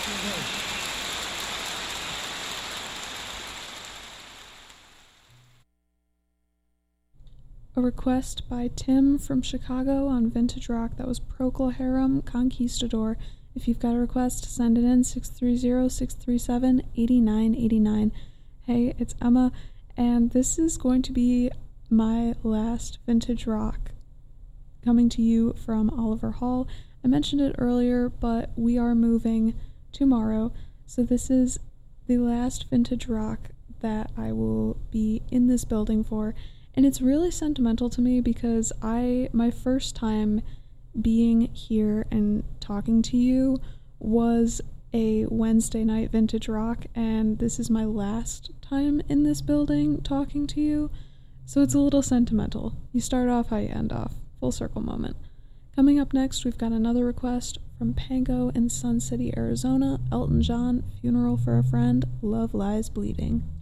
A request by Tim from Chicago on Vintage Rock. That was Procol Harum Conquistador. If you've got a request, send it in 630-637-8989. Hey, it's Emma, and this is going to be my last Vintage Rock coming to you from Oliver Hall. I mentioned it earlier, but we are moving tomorrow, so this is the last Vintage Rock that I will be in this building for. And it's really sentimental to me because my first time being here and talking to you was a Wednesday night Vintage Rock, and this is my last time in this building talking to you, so it's a little sentimental. You start off how you end off. Full circle moment. Coming up next, we've got another request from Pango in Sun City, Arizona. Elton John, Funeral for a Friend, Love Lies Bleeding.